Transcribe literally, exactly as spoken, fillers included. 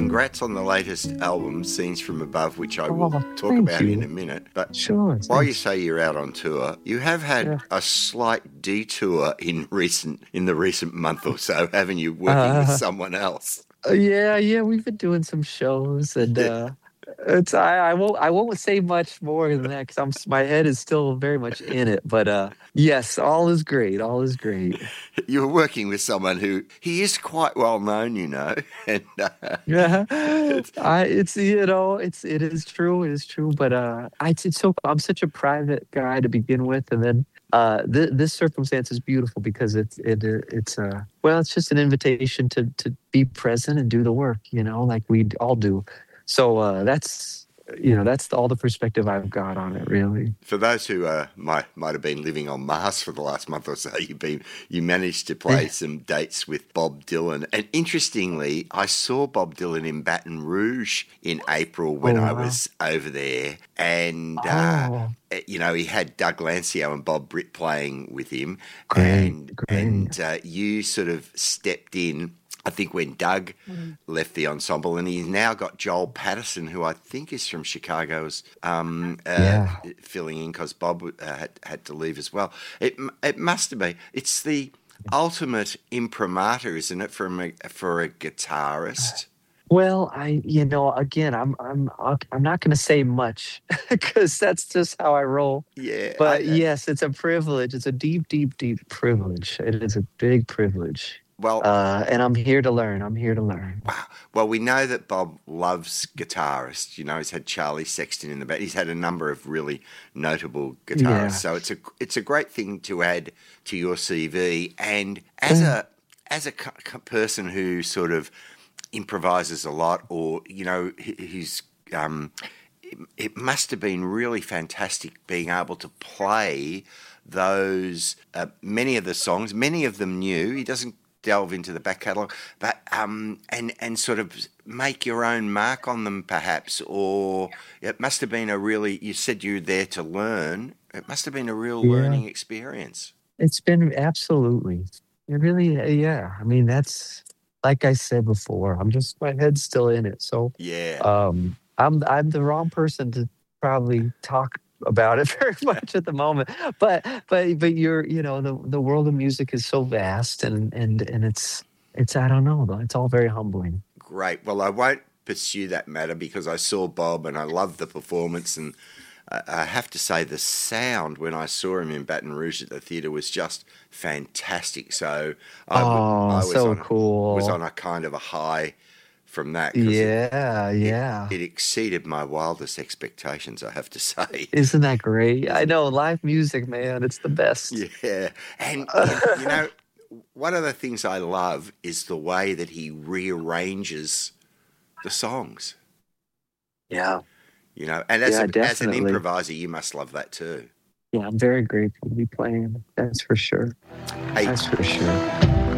congrats on the latest album, Scenes from Above, which I will Oh, talk thank about you. in a minute. But Sure. while you thanks. say you're out on tour, you have had Yeah. a slight detour in recent in the recent month or so, haven't you? Working with Uh, someone else. uh, yeah, yeah, we've been doing some shows, and uh, it's I, I won't I won't say much more than that because I'm s- my head is still very much in it. But uh, yes, all is great. All is great. You were working with someone who he is quite well known, you know, and uh, Yeah, it's, I it's you know it's it is true it is true, but uh, I it's so I'm such a private guy to begin with, and then uh, th- this circumstance is beautiful because it's it uh, it's uh well it's just an invitation to to be present and do the work, you know, like we all do. So uh, that's you know that's all the perspective I've got on it, really. for those who uh, might might have been living on Mars for the last month or so, you've been you managed to play some dates with Bob Dylan, and interestingly, I saw Bob Dylan in Baton Rouge in April when Oh I wow! was over there, and uh, Oh, eh, you know he had Doug Lancio and Bob Britt playing with him, great, and great. and uh, you sort of stepped in. I think when Doug left the ensemble, and he's now got Joel Patterson, who I think is from Chicago's, um, uh, Yeah. filling in because Bob uh, had, had to leave as well. It it must have been. It's the ultimate imprimatur, isn't it, for a, for a guitarist? Well, I, you know, again, I'm, I'm, I'm not going to say much because that's just how I roll. Yeah, I, But yes, it's a privilege. It's a deep, deep, deep privilege. It is a big privilege. well, Uh, and I'm here to learn. I'm here to learn. wow. Well, we know that Bob loves guitarists. You know, he's had Charlie Sexton in the band. He's had a number of really notable guitarists. Yeah. So it's a it's a great thing to add to your C V. And as a as a c- c- person who sort of improvises a lot, or you know, he- he's um, it, it must have been really fantastic being able to play those uh, many of the songs, many of them new. He doesn't delve into the back catalogue, but um, and and sort of make your own mark on them, perhaps. Or it must have been a really. You said you were there to learn. It must have been a real Yeah. learning experience. It's been absolutely. It really, uh, yeah. I mean, that's like I said before. I'm just my head's still in it. So, Yeah. um, I'm I'm the wrong person to probably talk about it very much at the moment. But but but you're you know the the world of music is so vast, and and and it's it's I don't know though. It's all very humbling. Great. Well, I won't pursue that matter because I saw Bob and I loved the performance, and I I have to say the sound when I saw him in Baton Rouge at the theatre was just fantastic. So I, w- Oh, I was so on was cool. on a kind of a high from that because it, Yeah, it yeah. it exceeded my wildest expectations. I have to say, Isn't that great? I isn't it? know live music, man. It's the best. Yeah, and you, you know, one of the things I love is the way that he rearranges the songs. Yeah. You know, and as Yeah, a as an definitely. improviser, you must love that too. Yeah, I'm very grateful to be playing. That's for sure. Hey, That's for sure.